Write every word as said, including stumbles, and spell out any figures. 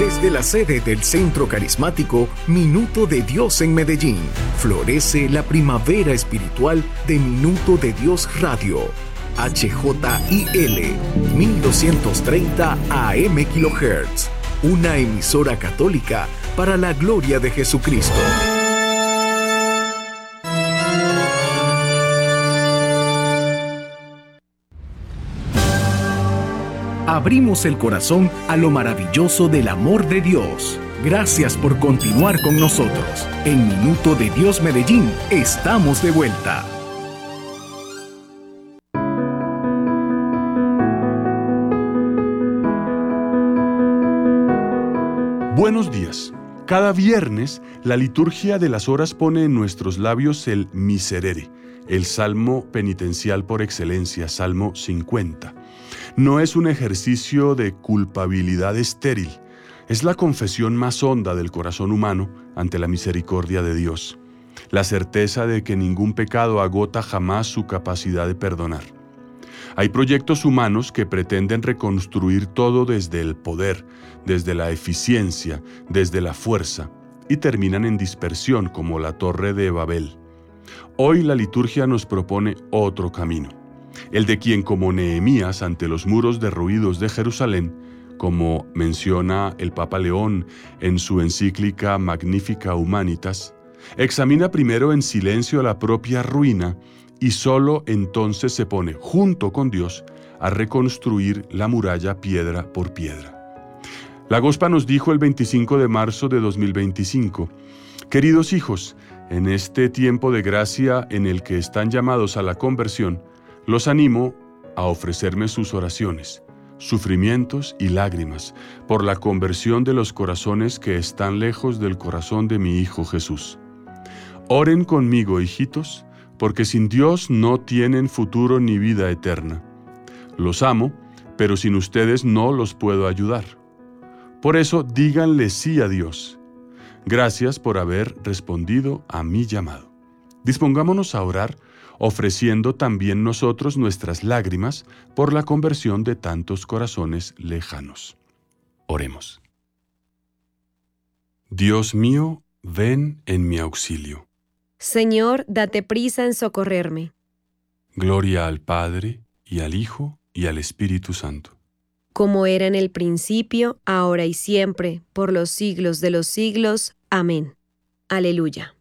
Desde la sede del Centro Carismático Minuto de Dios en Medellín, florece la primavera espiritual de Minuto de Dios Radio. H J I L mil doscientos treinta A M kHz, una emisora católica para la gloria de Jesucristo. Abrimos el corazón a lo maravilloso del amor de Dios. Gracias por continuar con nosotros. En Minuto de Dios Medellín, estamos de vuelta. Buenos días. Cada viernes, la liturgia de las horas pone en nuestros labios el Miserere, el salmo penitencial por excelencia, Salmo cincuenta. No es un ejercicio de culpabilidad estéril, es la confesión más honda del corazón humano ante la misericordia de Dios, la certeza de que ningún pecado agota jamás su capacidad de perdonar. Hay proyectos humanos que pretenden reconstruir todo desde el poder, desde la eficiencia, desde la fuerza, y terminan en dispersión como la Torre de Babel. Hoy la liturgia nos propone otro camino, el de quien como Nehemías ante los muros derruidos de Jerusalén, como menciona el Papa León en su encíclica Magnificat Humanitas, examina primero en silencio la propia ruina y solo entonces se pone junto con Dios a reconstruir la muralla piedra por piedra. La Gospa nos dijo el veinticinco de marzo de dos mil veinticinco, queridos hijos, en este tiempo de gracia en el que están llamados a la conversión, los animo a ofrecerme sus oraciones, sufrimientos y lágrimas por la conversión de los corazones que están lejos del corazón de mi Hijo Jesús. Oren conmigo, hijitos, porque sin Dios no tienen futuro ni vida eterna. Los amo, pero sin ustedes no los puedo ayudar. Por eso díganle sí a Dios. Gracias por haber respondido a mi llamado. Dispongámonos a orar, ofreciendo también nosotros nuestras lágrimas por la conversión de tantos corazones lejanos. Oremos. Dios mío, ven en mi auxilio. Señor, date prisa en socorrerme. Gloria al Padre, y al Hijo, y al Espíritu Santo. Como era en el principio, ahora y siempre, por los siglos de los siglos. Amén. Aleluya.